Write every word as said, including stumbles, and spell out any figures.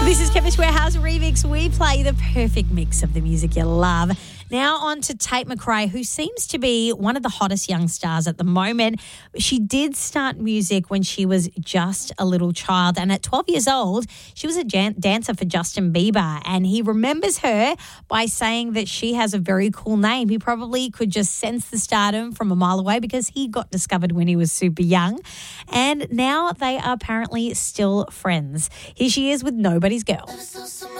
This is Chemist Warehouse Remix. We play the perfect mix of the music you love. Now on to Tate McRae, who seems to be one of the hottest young stars at the moment. She did start music when she was just a little child, and at twelve years old, she was a jan- dancer for Justin Bieber, and he remembers her by saying that she has a very cool name. He probably could just sense the stardom from a mile away because he got discovered when he was super young, and now they are apparently still friends. Here she is with Nobody's Girl.